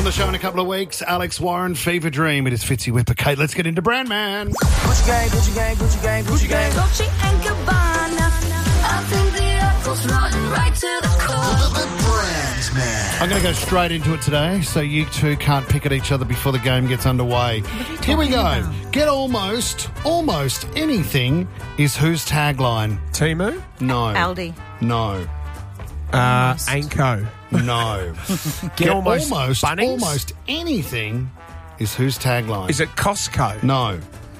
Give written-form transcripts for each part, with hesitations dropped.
On the show in a couple of weeks, Alex Warren, Fever Dream. It is Fitzy Whipper. Kate, let's get into Brand Man. Gucci gang, Gucci gang, Gucci gang, Gucci gang. Dolce and Gabbana. I think the apple's rotten right to the core. Brands, man. I'm going to go straight into it today so you two can't pick at each other before the game gets underway. Here we go. about? Get almost anything is whose tagline? Timu? No. Aldi. No. Anko. No. Get almost Bunnings? almost anything is whose tagline? Is it Costco? No.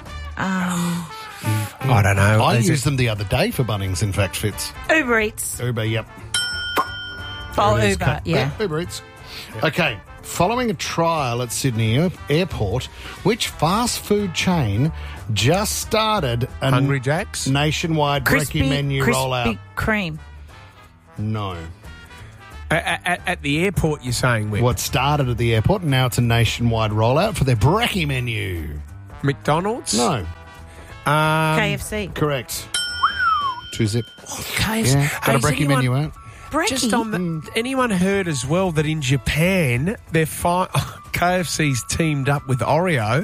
I don't know. I Is used it- them the other day for Bunnings, in fact, Fitz. Uber Eats. Uber, yep. Oh, There it is, Uber, Kate. yeah. Uber Eats. Okay. Following a trial at Sydney Airport, which fast food chain just started a Hungry Jacks? nationwide brekkie menu rollout? Cream. No. At the airport, you're saying, Whip? What started at the airport, and now it's a nationwide rollout for their brekkie menu. McDonald's? No. KFC. Correct. 2-zip. KFC. Yeah. Got a Has brekkie anyone- menu out. Brekkie. Just on the, anyone heard as well that in Japan, they're KFC's teamed up with Oreo.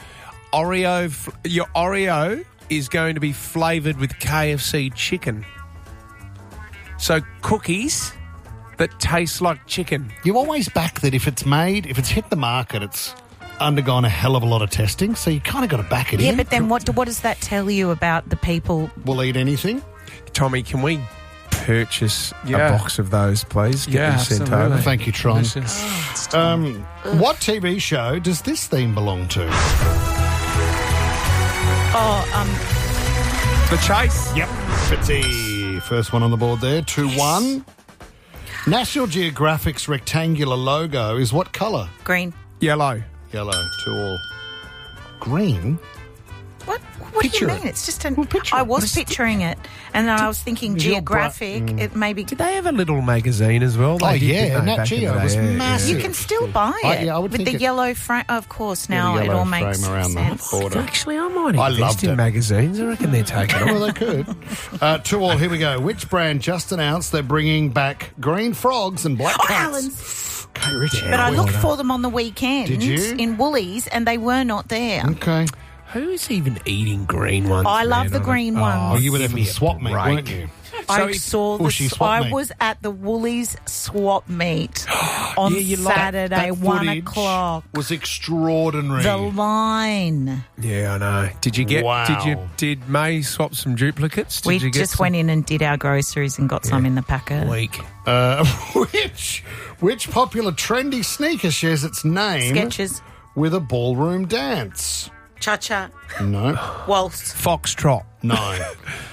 Your Oreo is going to be flavoured with KFC chicken. So cookies that taste like chicken. You always back that if it's hit the market, it's undergone a hell of a lot of testing, so you kind of got to back it Yeah, in. but then what does that tell you about the people? We'll eat anything. Tommy, can we purchase Yeah. a box of those, please? Get Yeah, them sent absolutely. over. Thank you, Tron. Delicious. What TV show does this theme belong to? The Chase. Yep. Fitzy. First one on the board there. 2-1. National Geographic's rectangular logo is what colour? Green. Yellow. Yellow. 2-all. Green? What do Picture you it. mean? It's just an. Well, picture I it. was picturing it, and then I was thinking You're geographic. It maybe Did they have a little magazine as well? Oh, They did, yeah, didn't they, Nat back in Geo the was day? massive. you can still buy it I would with think the it- yellow frame. Of course, Yeah, now the it yellow all makes frame around sense. the border. Actually, I might I invest loved in it. magazines. I reckon they're taking it. Well, they could. 2-all, here we go. Which brand just announced they're bringing back green frogs and black Oh, cats? Alan's. Okay, Richard. But I looked for them on the weekend Did you? in Woolies, and they were not there. Okay. Who's even eating green ones? I love man? the green Oh, ones. you were there give for me the a swap meet, break. weren't you? I if- saw bushy swap I meet. was at the Woolies swap meet on Yeah, you like Saturday, That 1 footage o'clock. was extraordinary. The line. Yeah, I know. Did you get? Wow. Did May swap some duplicates? Did We you get just went in and did our groceries and got some in the packet. week. Which popular trendy sneaker shares its name Sketches. with a ballroom dance? Cha-cha. No. Waltz. Foxtrot. No.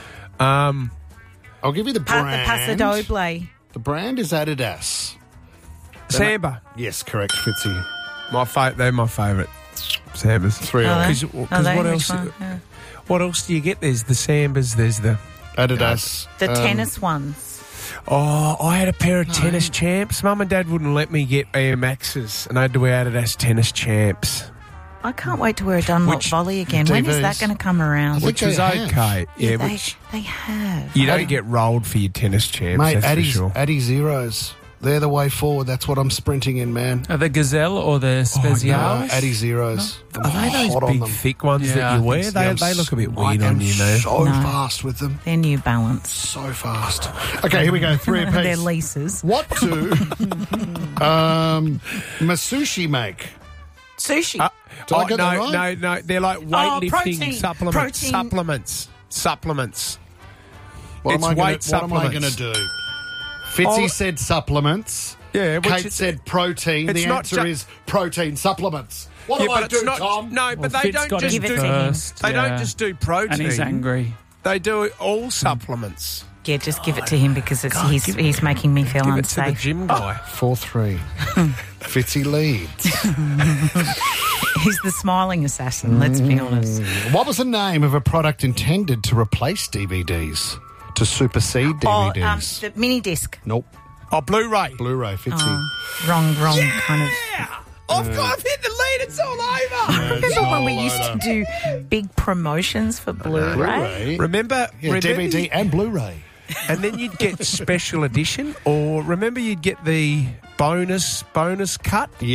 I'll give you the The brand. Paso Doble. The brand is Adidas. Samba. Yes, correct, Fitzy. They're my favourite. Sambas. 3-all. Oh, Because they? what Which else? one? Yeah. What else do you get? There's the Sambas. There's the. Adidas. The tennis ones. Oh, I had a pair of tennis champs. Mum and Dad wouldn't let me get Air Maxes, and I had to wear Adidas tennis champs, I can't wait to wear a Dunlop Which volley again. When is that TVs? going to come around? think which was they have. okay. Yeah, they, which they have. you don't get rolled for your tennis champs. Mate, that's for Addy sure. Addy Zeros. They're the way forward. That's what I'm sprinting in, man. Are the Gazelle or the Special? Addy Zeros. Are they those Hot on big, them. thick ones Yeah, that I you think wear? so. They look a bit I weird am on you, man. so No. fast with them. They're New Balance. So fast. Okay, here we go. 3 They're apiece. leases. What do Masushi make? Sushi. Did I get that right? no. They're like weightlifting protein. supplements. Protein. Supplements. What It's am I gonna- weight What am I going to supplements. do? Fitzy Oh. said supplements. Yeah, which Kate is- said protein. it's The not answer ju- is protein supplements. What Yeah, do I but do, it's not. Tom? No, but they Fitz don't got just Give it do. to him. first. They yeah. don't just do protein. And he's angry. They do all supplements. Yeah, just give it to him because he's making me feel Give it to the unsafe. gym guy. 4-3. Fitzy leads. He's the smiling assassin, let's be honest. What was the name of a product intended to replace DVDs? To supersede DVDs? The mini disc. Nope. Oh, Blu-ray. Blu-ray, Fitzy. Wrong kind of. I've hit the lead. It's all over. Remember when we used to do big promotions for Blu-ray? Blu-ray. Remember, Yeah, DVD and Blu-ray. and then you'd get special edition, or remember you'd get the bonus cut. Yep.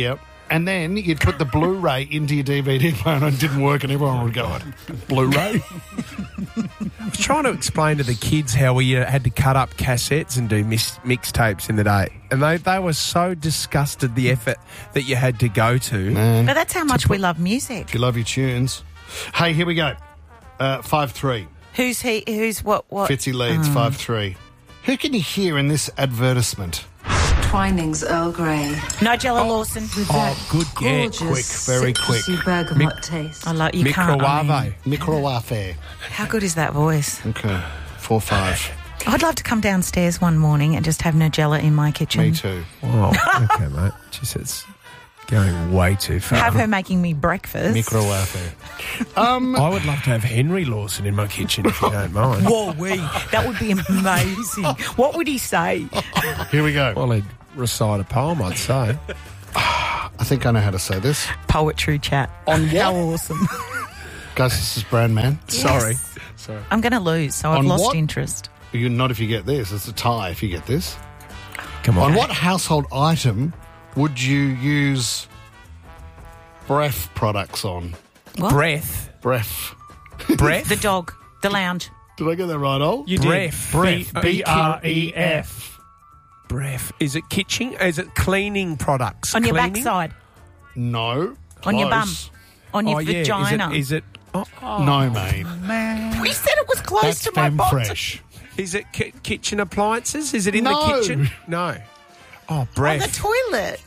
And then you'd put the Blu-ray into your DVD player and it didn't work and everyone would go, Blu-ray? I was trying to explain to the kids how we had to cut up cassettes and do mixtapes in the day. And they were so disgusted the effort that you had to go to. But that's how much we love music. You love your tunes. Hey, here we go. 5-3. Who's he? Who's what? Fitzy leads 5-3. Who can you hear in this advertisement? Twinings Earl Grey. Nigella Lawson. With Oh, that good get. gorgeous, Quick, very quick. citrusy bergamot taste. I like you can't. I mean, Microwave. how good is that voice? Okay. 4-5. I'd love to come downstairs one morning and just have Nigella in my kitchen. Me too. Oh, okay, mate. Jeez, it's going way too far. Have her making me breakfast. Microwave. I would love to have Henry Lawson in my kitchen if you don't mind. Whoa, that would be amazing. What would he say? Here we go. Well, he'd recite a poem, I'd say. I think I know how to say this. Poetry chat. On How what? awesome. Guys, this is Brand Man. Sorry. I'm going to lose, so I've On lost what? interest. You're not if you get this. It's a tie if you get this. Come on. On what household item would you use breath products on? What? Breath. Breath. Breath? The dog. The lounge. Did I get that right, Ol? You Breath. did. Breath. B-R-E-F. Breath. Is it kitchen? Is it cleaning products? On your Cleaning? backside. No. On your bum. Close. On your Oh, yeah. vagina. Is it No, mate. We said it was close That's to my Femme bottom. Fresh. is it kitchen appliances? Is it in No. the kitchen? No. Oh, On breath. the toilet.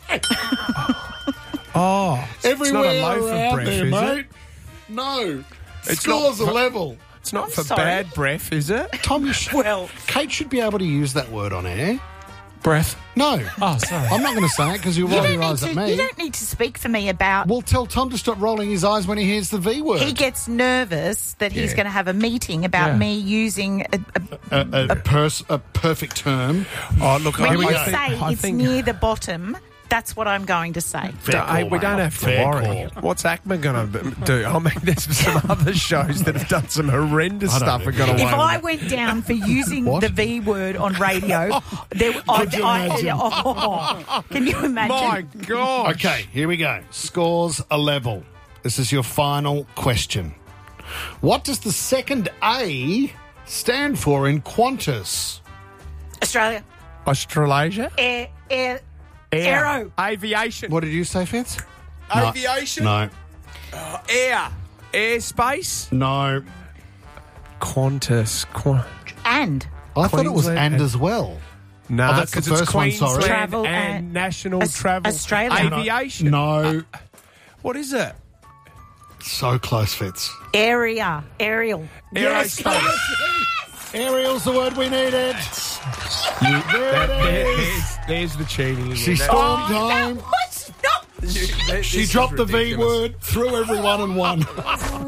Oh, Everywhere it's not a loaf around of breath, there, is mate. it? No. It's Scores not- are level. It's not I'm for sorry. bad breath, is it? Tom, Well, Kate should be able to use that word on air. Breath. No. Oh, sorry. I'm not going to say it because you'll roll your eyes at me. you don't need to speak for me about... Well, tell Tom to stop rolling his eyes when he hears the V word. He gets nervous that he's Yeah. going to have a meeting about Yeah. me using a perfect term. Oh, look, when we you go. say it's near the bottom. That's what I'm going to say. Fair Hey, call, we mate. don't have to Fair worry. call. What's ACMA going to do? I mean, there's some other shows that have done some horrendous I don't stuff know. and got away If with I it. went down for using What? the V word on radio, can you imagine? My God. Okay, here we go. Scores are level. This is your final question. What does the second A stand for in Qantas? Australia. Australasia? Aero. Aviation. What did you say, Fitz? No. Aviation? No. Air. Airspace? No. Qantas. And I thought it was Queensland and as well. No, Oh, that's the because it's first one, sorry. Queensland Travel and and- National Travel. Australia. Aviation. No. What is it? So close, Fitz. area. Aerial. Aerospace. Ariel's the word we needed. There it is. There's the cheating. She again. stormed home. What's not? She dropped the V word, threw everyone and won.